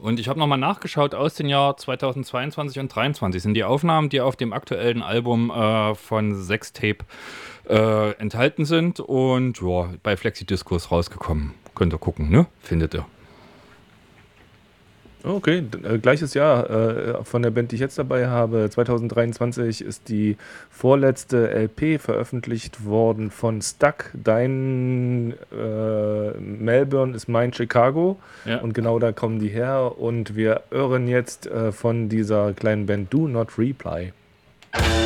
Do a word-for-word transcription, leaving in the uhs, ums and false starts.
Und ich habe nochmal nachgeschaut, aus dem Jahr zweitausendzweiundzwanzig und zweitausenddreiundzwanzig sind die Aufnahmen, die auf dem aktuellen Album äh, von Sextape äh, enthalten sind und ja, bei Flexidiscos rausgekommen. Könnt ihr gucken, ne? Findet ihr. Okay, d- äh, gleiches Jahr äh, von der Band, die ich jetzt dabei habe. zweitausenddreiundzwanzig ist die vorletzte L P veröffentlicht worden von Stuck. Dein äh, Melbourne ist mein Chicago Ja. und genau da kommen die her. Und wir hören jetzt äh, von dieser kleinen Band Do Not Reply.